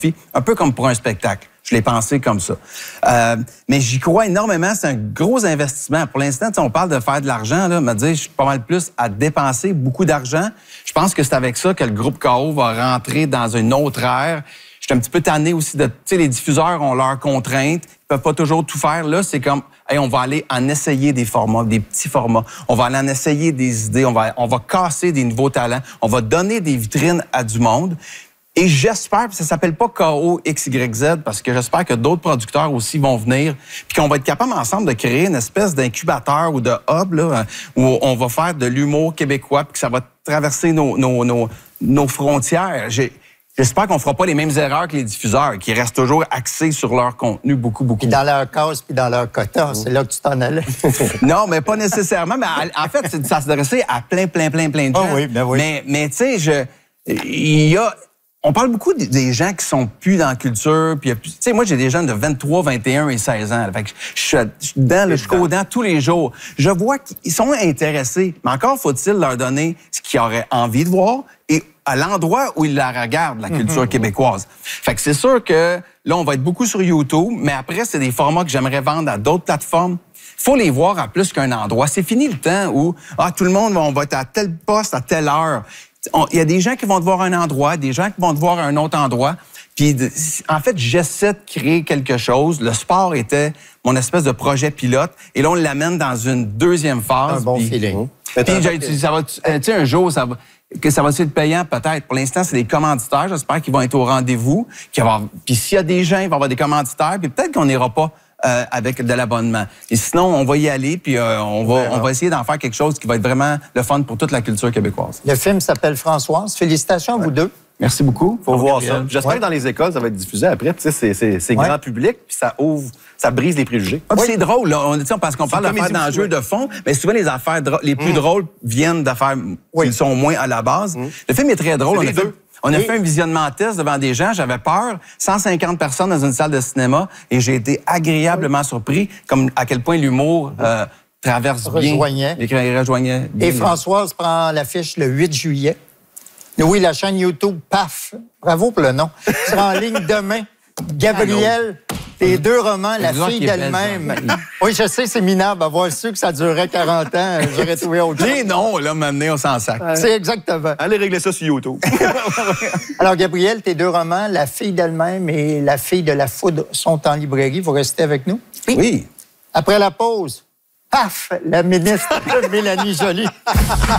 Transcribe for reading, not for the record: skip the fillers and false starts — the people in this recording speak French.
un peu comme pour un spectacle. Je l'ai pensé comme ça. Mais j'y crois énormément. C'est un gros investissement. Pour l'instant, on parle de faire de l'argent. Là, me dire, je suis pas mal plus à dépenser beaucoup d'argent. Je pense que c'est avec ça que le groupe KO va rentrer dans une autre ère. Je suis un petit peu tanné aussi de... Tu sais, les diffuseurs ont leurs contraintes. Ils peuvent pas toujours tout faire. Là, c'est comme, hey, on va aller en essayer des formats, des petits formats. On va aller en essayer des idées. On va casser des nouveaux talents. On va donner des vitrines à du monde. Et j'espère, puis ça s'appelle pas KO XYZ, parce que j'espère que d'autres producteurs aussi vont venir, puis qu'on va être capable ensemble de créer une espèce d'incubateur ou de hub, là, où on va faire de l'humour québécois, puis que ça va traverser nos frontières. J'espère qu'on fera pas les mêmes erreurs que les diffuseurs, qui restent toujours axés sur leur contenu beaucoup. Puis dans leur case, puis dans leur quota, c'est là que tu t'en allais. Non, mais pas nécessairement. Mais en fait, c'est de s'adresser à plein de gens. Oh oui, ben oui. Mais tu sais, on parle beaucoup des gens qui sont plus dans la culture. Puis, tu sais, moi, j'ai des jeunes de 23, 21 et 16 ans. Fait que je suis jusqu'aux dents tous les jours. Je vois qu'ils sont intéressés. Mais encore faut-il leur donner ce qu'ils auraient envie de voir et à l'endroit où ils la regardent, la culture québécoise. Fait que c'est sûr que là, on va être beaucoup sur YouTube. Mais après, c'est des formats que j'aimerais vendre à d'autres plateformes. Faut les voir à plus qu'un endroit. C'est fini le temps où tout le monde on va être à tel poste, à telle heure. Il y a des gens qui vont te voir à un endroit, des gens qui vont te voir à un autre endroit. Puis, en fait, j'essaie de créer quelque chose. Le sport était mon espèce de projet pilote. Et là, on l'amène dans une deuxième phase. Un bon feeling. Puis, ça va, tu sais, un jour, ça va être payant peut-être. Pour l'instant, c'est des commanditaires. J'espère qu'ils vont être au rendez-vous. Puis, s'il y a des gens, il va y avoir des commanditaires. Puis, peut-être qu'on n'ira pas avec de l'abonnement. Et sinon, on va y aller, puis on va essayer d'en faire quelque chose qui va être vraiment le fun pour toute la culture québécoise. Le film s'appelle Françoise. Félicitations à vous deux. Merci beaucoup. Faut voir ça. J'espère que dans les écoles, ça va être diffusé après. Tu sais, c'est grand public, puis ça brise les préjugés. C'est drôle, là. Parce qu'on parle d'affaires d'enjeux de fond, mais souvent les affaires les plus drôles viennent d'affaires qui sont moins à la base. Le film est très drôle. On a fait un visionnement test devant des gens. J'avais peur. 150 personnes dans une salle de cinéma. Et j'ai été agréablement surpris comme à quel point l'humour traverse bien. Rejoignait bien. Et Françoise prend l'affiche le 8 juillet. Oui, la chaîne YouTube, paf. Bravo pour le nom. Sera en ligne demain. Gabriel, tes deux romans, La fille d'elle-même. Oui, je sais, c'est minable. Avoir su que ça durait 40 ans, j'aurais trouvé autre chose. Non, là, maintenant, on s'en sac. C'est exactement. Allez régler ça sur YouTube. Alors, Gabriel, tes deux romans, La fille d'elle-même et La fille de la foudre, sont en librairie. Vous restez avec nous? Oui. Après la pause, paf, la ministre Mélanie Joly.